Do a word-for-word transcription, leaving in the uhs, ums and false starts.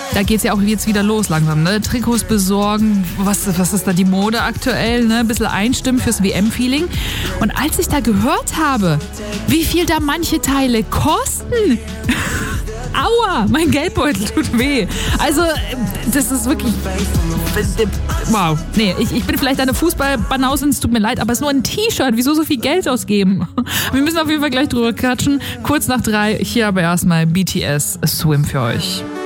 da geht's ja auch jetzt wieder los langsam, ne? Trikots besorgen, was, was ist da die Mode aktuell, ne? Ein bisschen einstimmen fürs W M-Feeling. Und als ich da gehört habe, wie viel da manche Teile kosten, aua, mein Geldbeutel tut weh. Also, das ist wirklich... Wow. Nee, ich, ich bin vielleicht eine Fußballbanause, es tut mir leid, aber es ist nur ein T-Shirt. Wieso so viel Geld ausgeben? Wir müssen auf jeden Fall gleich drüber quatschen. Kurz nach drei, hier aber erstmal B T S Swim für euch.